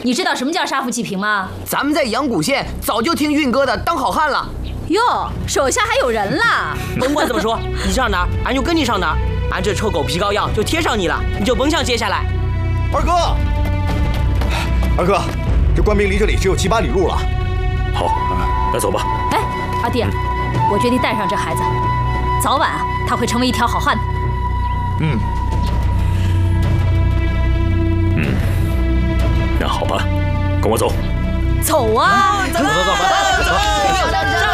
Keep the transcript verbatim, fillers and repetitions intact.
你知道什么叫杀富济贫吗？ 咱们在阳谷县早就听运哥的当好汉了。 哟，手下还有人啦！ 甭管怎么说，你上哪儿，俺就跟你上哪儿。俺这臭狗皮膏药就贴上你了，你就甭想接下来。 二哥，二哥，这官兵离这里只有七八里路了。 好，那走吧。 哎，阿弟，我决定带上这孩子，早晚他会成为一条好汉的。 嗯。 嗯，那好吧，跟我走。 走啊！ 走走走走走走！